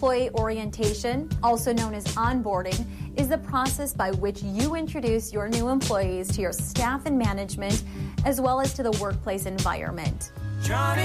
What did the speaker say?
Employee orientation, also known as onboarding, is the process by which you introduce your new employees to your staff and management, as well as to the workplace environment.